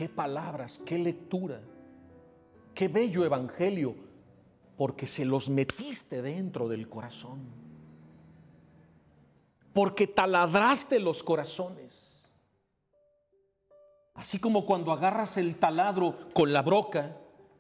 qué palabras, qué lectura, qué bello evangelio, porque se los metiste dentro del corazón, porque taladraste los corazones. Así como cuando agarras el taladro con la broca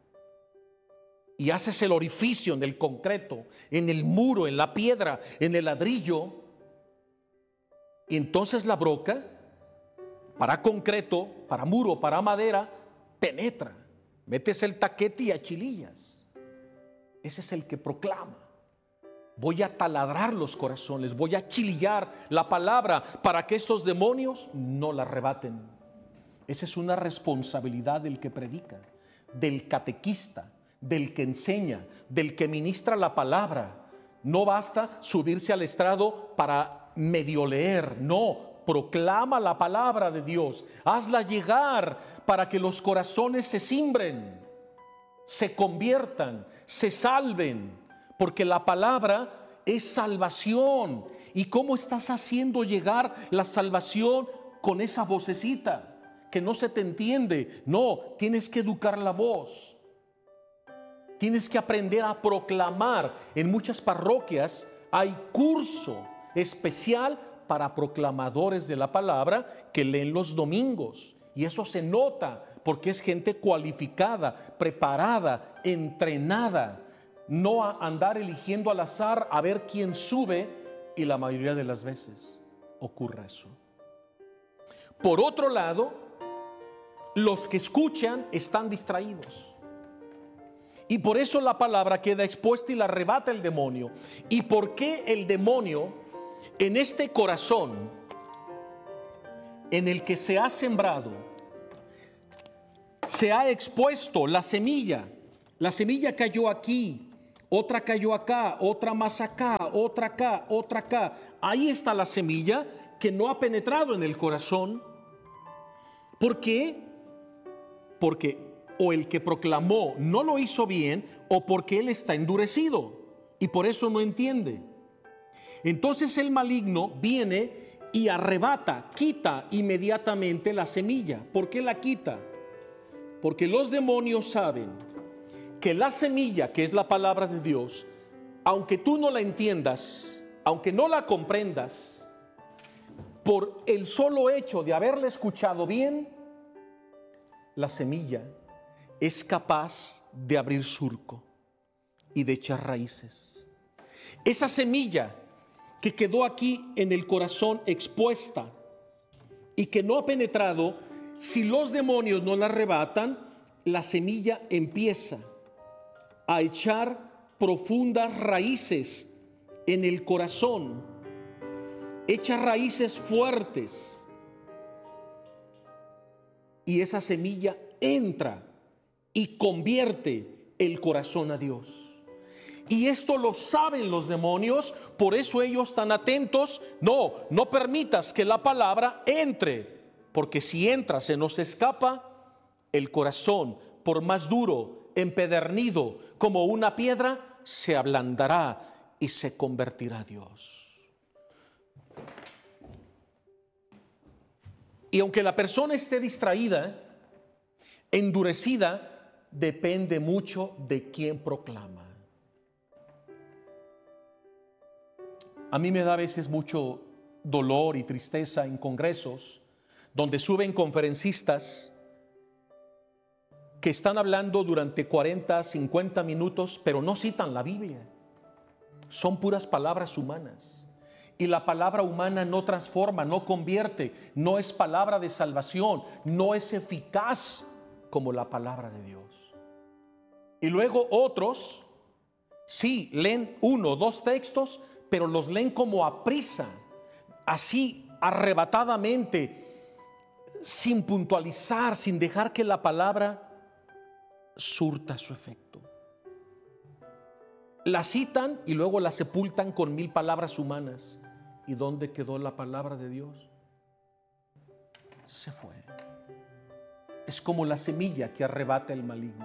y haces el orificio en el concreto, en el muro, en la piedra, en el ladrillo, y entonces la broca, para concreto, para muro, para madera, penetra. Metes el taquete y achilillas. Ese es el que proclama: voy a taladrar los corazones, voy a achilillar la palabra para que estos demonios no la arrebaten. Esa es una responsabilidad del que predica, del catequista, del que enseña, del que ministra la palabra. No basta subirse al estrado para medio leer, no. Proclama la palabra de Dios, hazla llegar para que los corazones se cimbren, se conviertan, se salven, porque la palabra es salvación. ¿Y cómo estás haciendo llegar la salvación? Con esa vocecita que no se te entiende. No, tienes que educar la voz. Tienes que aprender a proclamar. En muchas parroquias hay curso especial para proclamadores de la palabra que leen los domingos. Y eso se nota porque es gente cualificada, preparada, entrenada. No a andar eligiendo al azar a ver quién sube, y la mayoría de las veces ocurre eso. Por otro lado, los que escuchan están distraídos. Y por eso la palabra queda expuesta y la arrebata el demonio. ¿Y por qué el demonio en este corazón en el que se ha sembrado, se ha expuesto la semilla? La semilla cayó aquí, otra cayó acá, otra más acá, otra acá, otra acá. Ahí está la semilla que no ha penetrado en el corazón. ¿Por qué? Porque o el que proclamó no lo hizo bien, o porque él está endurecido y por eso no entiende. Entonces el maligno viene y arrebata, quita inmediatamente la semilla. ¿Por qué la quita? Porque los demonios saben que la semilla, que es la palabra de Dios, aunque tú no la entiendas, aunque no la comprendas, por el solo hecho de haberla escuchado bien, la semilla es capaz de abrir surco y de echar raíces. Esa semilla que quedó aquí en el corazón expuesta y que no ha penetrado, si los demonios no la arrebatan, la semilla empieza a echar profundas raíces en el corazón, echa raíces fuertes, y esa semilla entra y convierte el corazón a Dios. Y esto lo saben los demonios, por eso ellos están atentos. No permitas que la palabra entre, porque si entra se nos escapa. El corazón, por más duro, empedernido como una piedra, se ablandará y se convertirá a Dios. Y aunque la persona esté distraída, endurecida, depende mucho de quién proclama. A mí me da a veces mucho dolor y tristeza en congresos donde suben conferencistas que están hablando durante 40, 50 minutos, pero no citan la Biblia. Son puras palabras humanas. Y la palabra humana no transforma, no convierte, no es palabra de salvación, no es eficaz como la palabra de Dios. Y luego otros, sí, leen 1 o 2 textos, pero los leen como a prisa, así arrebatadamente, sin puntualizar, sin dejar que la palabra surta su efecto. La citan y luego la sepultan con 1000 palabras humanas. ¿Y dónde quedó la palabra de Dios? Se fue. Es como la semilla que arrebata el maligno.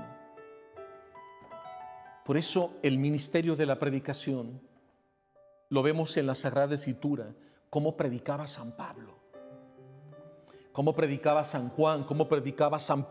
Por eso el ministerio de la predicación lo vemos en la Sagrada Escritura, cómo predicaba San Pablo, cómo predicaba San Juan, cómo predicaba San